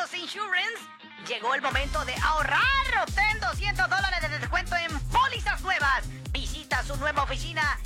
Unidos Insurance. Llegó el momento de ahorrar. Obtén $200 de descuento en pólizas nuevas. Visita su nueva oficina